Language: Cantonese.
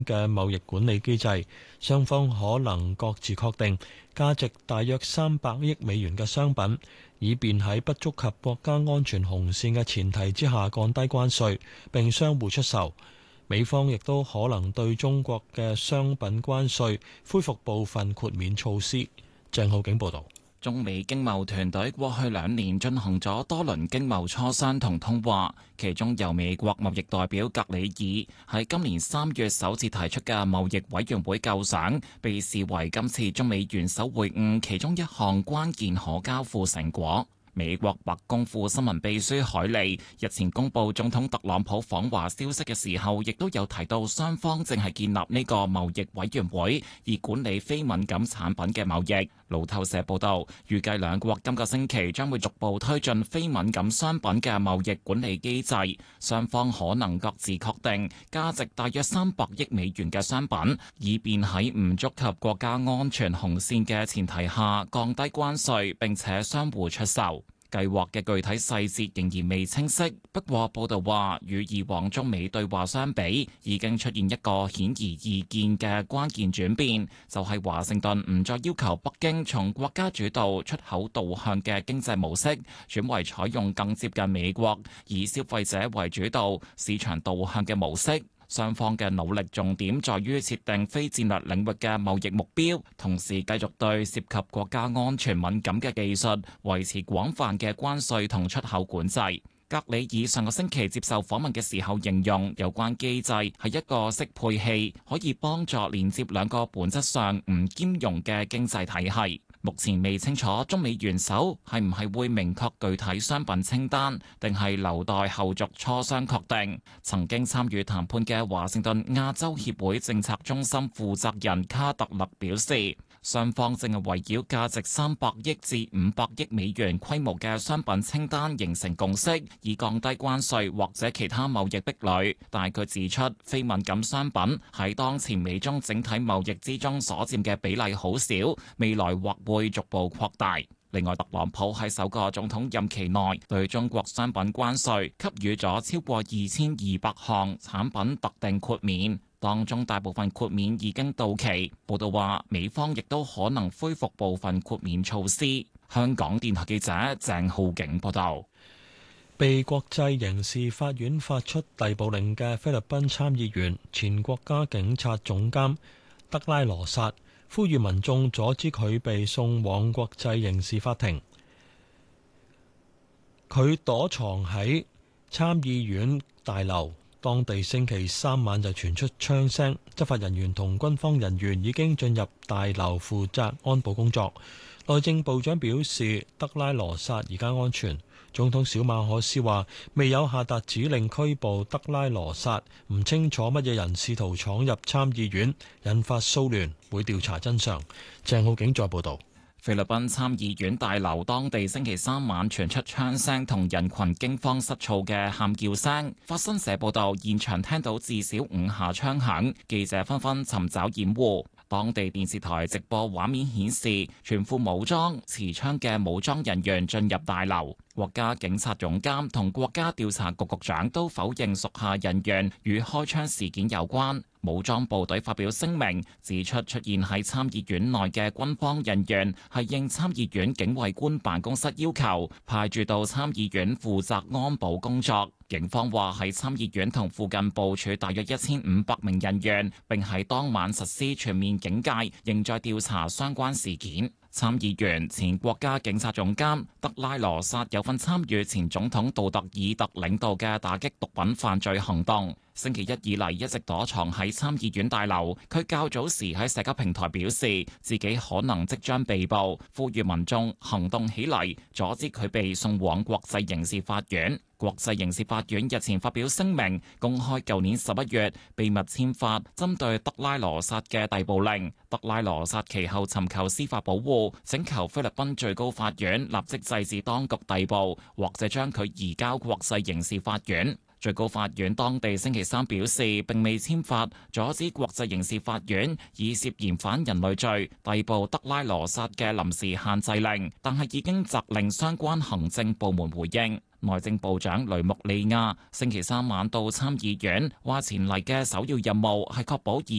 嘅貿易管理機制，雙方可能各自確定價值大約300億美元嘅商品，以便喺不觸及國家安全紅線嘅前提之下降低關稅，並相互出售。美方亦都可能對中國嘅商品關稅恢復部分豁免措施。鄭浩景報導。 中美經貿團隊過去2年進行咗多輪經貿磋商同通話，其中由美國貿易代表格里爾喺今年3月首次提出嘅貿易委員會構想，被視為今次中美元首會晤其中一項關鍵可交付成果。美國白宮副新聞秘書海利日前公布總統特朗普訪華消息嘅時候，亦都有提到雙方正係建立呢個貿易委員會，以管理非敏感產品嘅貿易。路透社報道，預計兩國今個星期將會逐步推進非敏感商品嘅貿易管理機制，雙方可能各自確定價值大約300億美元嘅商品，以便喺唔觸及國家安全紅線嘅前提下降低關稅，並且相互出售。計劃嘅具體細節仍然未清晰，不過報道話，與以往中美對話相比，已經出現一個顯而易見嘅關鍵轉變，就係華盛頓唔再要求北京從國家主導出口導向嘅經濟模式，轉為採用更接近美國以消費者為主導、市場導向嘅模式。雙方嘅努力重點在於設定非戰略領域嘅貿易目標，同時繼續對涉及國家安全敏感嘅技術維持廣泛嘅關稅同出口管制。格里爾上個星期接受訪問嘅時候形容，有關機制係一個適配器，可以幫助連接兩個本質上唔兼容嘅經濟體系。目前未清楚中美元首係唔係會明確具體商品清單，定係留待後續磋商確定。曾經參與談判嘅華盛頓亞洲協會政策中心負責人卡特勒表示，雙方正係圍繞價值300億至500億美元規模嘅商品清單形成共識，以降低關稅或者其他貿易壁壘。但係佢指出，非敏感商品喺當前美中整體貿易之中所佔嘅比例好少，未來或會逐步擴大。另外，特朗普喺首個總統任期內對中國商品關稅給予咗超過2200項產品特定豁免，當中大部分豁免已經到期。報道話，美方亦都可能恢復部分豁免措施。香港電台記者鄭浩景報道。 被國際刑事法院發出逮捕令嘅菲律賓參議員、前國家警察總監德拉羅薩呼籲民眾阻止佢被送往國際刑事法庭。佢躲藏喺參議院大樓，當地星期3晚就傳出槍聲，執法人員同軍方人員已經進入大樓負責安保工作。內政部長表示，德拉羅薩而家安全。總統小馬可斯話未有下達指令拘捕德拉羅薩，唔清楚乜嘢人試圖闖入參議院，引發騷亂，會調查真相。鄭浩景再報道。 菲律賓參議院大樓當地星期3晚傳出槍聲同人群驚慌失措嘅喊叫聲。法新社報道，現場聽到至少5下槍響，記者紛紛尋找掩護。當地電視台直播畫面顯示，全副武裝持槍嘅武裝人員進入大樓。國家警察總監同國家調查局局長都否認屬下人員與開槍事件有關。武裝部隊發表聲明，指出出現喺參議院內嘅軍方人員係應參議院警衛官辦公室要求，派駐到參議院負責安保工作。警方話喺參議院同附近部署大約1500名人員，並喺當晚實施全面警戒，仍在調查相關事件。參議員、前國家警察總監德拉羅薩有份參與前總統杜特爾特領導嘅打擊毒品犯罪行動。星期一以嚟一直躲藏喺參議院大樓。佢較早時喺社交平台表示自己可能即將被捕，呼籲民眾行動起嚟，阻止佢被送往國際刑事法院。國際刑事法院日前發表聲明，公開舊年11月秘密簽發針對德拉羅薩嘅逮捕令。德拉羅薩其後尋求司法保護，請求菲律賓最高法院立即制止當局逮捕，或者將佢移交國際刑事法院。最高法院當地星期3表示，並未簽發阻止國際刑事法院以涉嫌反人類罪逮捕德拉羅薩嘅臨時限制令，但係已經責令相關行政部門回應。 內政部長雷穆利亞星期三晚到參議院，話前嚟嘅首要任務係確保議